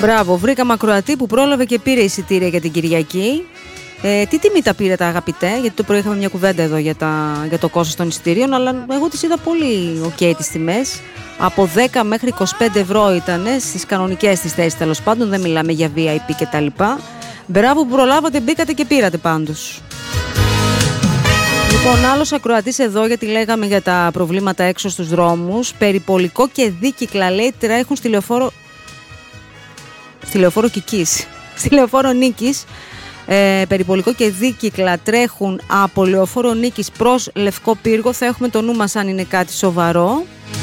Μπράβο, βρήκαμε ακροατή που πρόλαβε και πήρε εισιτήρια για την Κυριακή. Τι τιμή τα πήρε, τα αγαπητέ, γιατί το πρωί είχαμε μια κουβέντα εδώ για το κόστος των εισιτήριων, αλλά εγώ τις είδα πολύ ok τις τιμές. Από 10 μέχρι 25 ευρώ ήταν στις κανονικές τις θέσεις, τέλος πάντων, δεν μιλάμε για VIP κτλ. Μπράβο που προλάβατε, μπήκατε και πήρατε πάντως. Λοιπόν, άλλος ακροατής εδώ, γιατί λέγαμε για τα προβλήματα έξω στους δρόμους. Περιπολικό και δίκυκλα, λέει, τρέχουν στη Λεωφόρο Κικής. Στη Λεωφόρο Νίκης. Περιπολικό και δίκυκλα τρέχουν από Λεωφόρο Νίκης προς Λευκό Πύργο. Θα έχουμε το νου μας αν είναι κάτι σοβαρό.